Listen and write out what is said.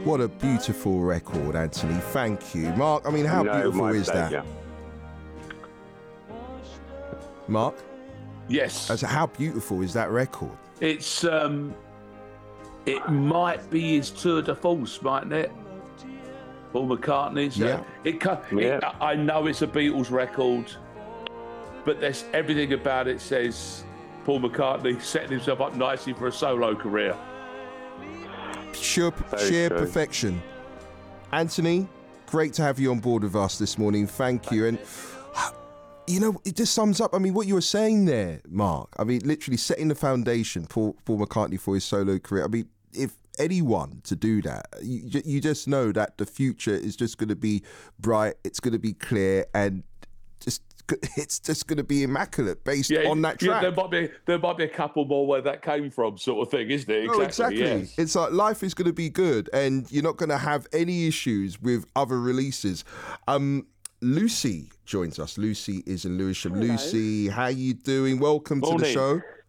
What a beautiful record, Anthony. Thank you. Mark, I mean, how beautiful is that? Mark? Yes. I said, how beautiful is that record? It's, it might be his tour de force, mightn't it? Paul McCartney's. Yeah. I know it's a Beatles record, but there's everything about it says Paul McCartney setting himself up nicely for a solo career. Sheer perfection. Anthony, great to have you on board with us this morning. Thank you. And, you know, it just sums up, I mean, what you were saying there, Mark. I mean, literally setting the foundation, Paul McCartney, for his solo career. I mean, if anyone to do that, you just know that the future is just going to be bright, it's going to be clear, and it's just going to be immaculate based on that track. Yeah, there might be a couple more where that came from, sort of thing, isn't it? Exactly. Yes. It's like life is going to be good, and you're not going to have any issues with other releases. Lucy joins us. Lucy is in Lewisham. Hello. Lucy, how you doing? Welcome to the show.